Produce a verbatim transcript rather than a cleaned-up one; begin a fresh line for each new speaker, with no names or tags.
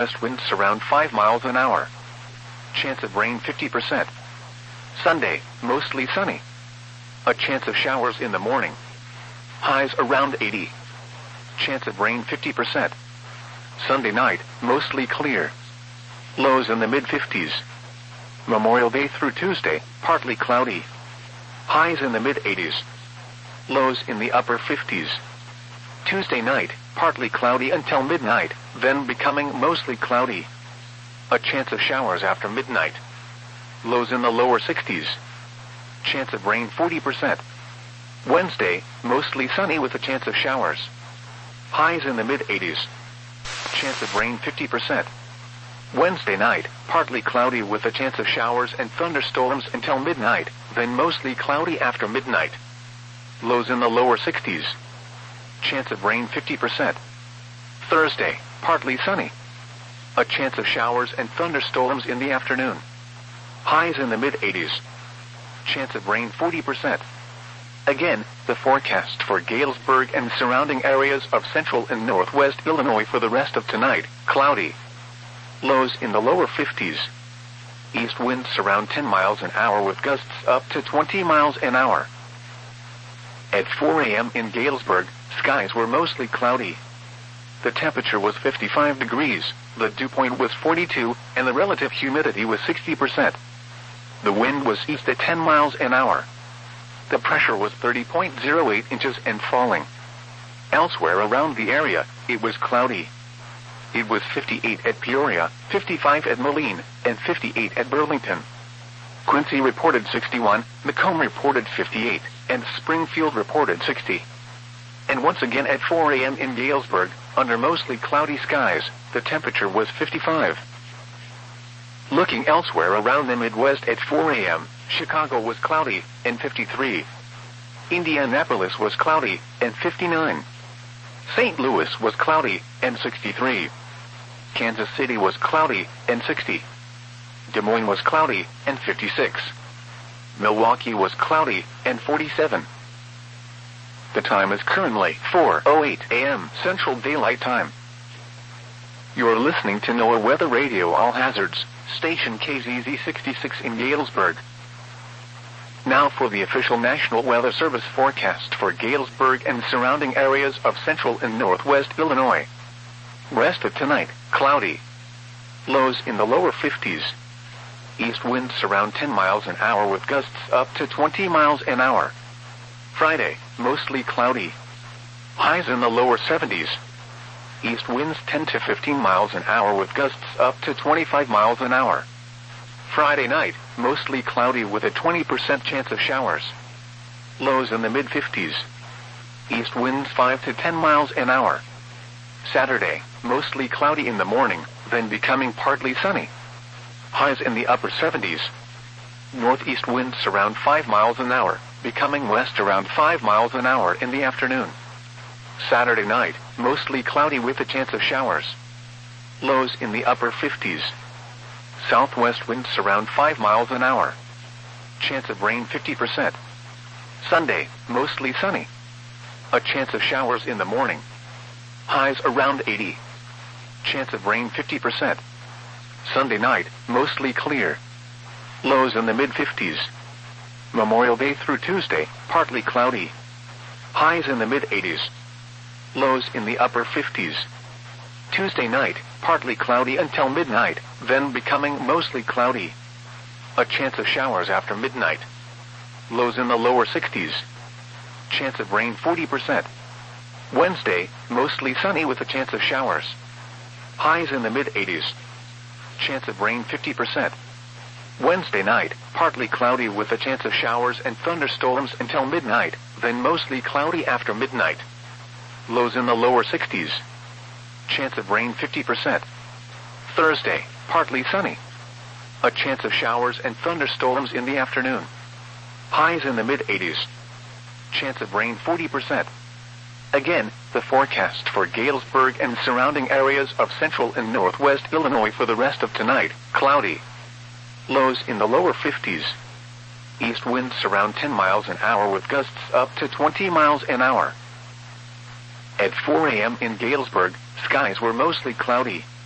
West winds around five miles an hour. Chance of rain fifty percent. Sunday, mostly sunny. A chance of showers in the morning. Highs around eighty. Chance of rain fifty percent. Sunday night, mostly clear. Lows in the mid-fifties. Memorial Day through Tuesday, partly cloudy. Highs in the mid-eighties. Lows in the upper fifties. Tuesday night, partly cloudy until midnight, then becoming mostly cloudy. A chance of showers after midnight. Lows in the lower sixties. Chance of rain forty percent. Wednesday, mostly sunny with a chance of showers. Highs in the mid-eighties. Chance of rain fifty percent. Wednesday night, partly cloudy with a chance of showers and thunderstorms until midnight, then mostly cloudy after midnight. Lows in the lower sixties. Chance of rain fifty percent. Thursday, partly sunny. A chance of showers and thunderstorms in the afternoon. Highs in the mid-eighties. Chance of rain forty percent. Again, the forecast for Galesburg and surrounding areas of central and northwest Illinois for the rest of tonight, cloudy. Lows in the lower fifties. East winds around ten miles an hour with gusts up to twenty miles an hour. At four a.m. in Galesburg, skies were mostly cloudy. The temperature was fifty-five degrees, the dew point was forty-two, and the relative humidity was sixty percent. The wind was east at ten miles an hour. The pressure was thirty point zero eight inches and falling. Elsewhere around the area, it was cloudy. It was fifty-eight at Peoria, fifty-five at Moline, and fifty-eight at Burlington. Quincy reported sixty-one, Macomb reported fifty-eight, and Springfield reported sixty. And once again at four a.m. in Galesburg, under mostly cloudy skies, the temperature was fifty-five. Looking elsewhere around the Midwest at four a.m., Chicago was cloudy, and fifty-three. Indianapolis was cloudy, and fifty-nine. Saint Louis was cloudy, and sixty-three. Kansas City was cloudy, and sixty. Des Moines was cloudy, and fifty-six. Milwaukee was cloudy, and forty-seven. The time is currently four oh eight a.m. Central Daylight Time. You're listening to NOAA Weather Radio All Hazards, station K Z Z sixty-six in Galesburg. Now for the official National Weather Service forecast for Galesburg and surrounding areas of central and northwest Illinois. Rest of tonight, cloudy. Lows in the lower fifties. East winds around ten miles an hour with gusts up to twenty miles an hour. Friday, mostly cloudy. Highs in the lower seventies. East winds ten to fifteen miles an hour with gusts up to twenty-five miles an hour. Friday night, mostly cloudy with a twenty percent chance of showers. Lows in the mid-fifties. East winds five to ten miles an hour. Saturday, mostly cloudy in the morning, then becoming partly sunny. Highs in the upper seventies. Northeast winds around five miles an hour, becoming west around five miles an hour in the afternoon. Saturday night, mostly cloudy with a chance of showers. Lows in the upper fifties. Southwest winds around five miles an hour. Chance of rain fifty percent. Sunday, mostly sunny. A chance of showers in the morning. Highs around eighty. Chance of rain fifty percent. Sunday night, mostly clear. Lows in the mid-fifties. Memorial Day through Tuesday, partly cloudy. Highs in the mid-eighties. Lows in the upper fifties. Tuesday night, partly cloudy until midnight, then becoming mostly cloudy. A chance of showers after midnight. Lows in the lower sixties. Chance of rain forty percent. Wednesday, mostly sunny with a chance of showers. Highs in the mid-eighties. Chance of rain fifty percent. Wednesday night, partly cloudy with a chance of showers and thunderstorms until midnight, then mostly cloudy after midnight. Lows in the lower sixties. Chance of rain fifty percent. Thursday, partly sunny. A chance of showers and thunderstorms in the afternoon. Highs in the mid-eighties. Chance of rain forty percent. Again, the forecast for Galesburg and surrounding areas of central and northwest Illinois for the rest of tonight, cloudy. Lows in the lower fifties. East winds around ten miles an hour with gusts up to twenty miles an hour. At four a.m. in Galesburg, skies were mostly cloudy.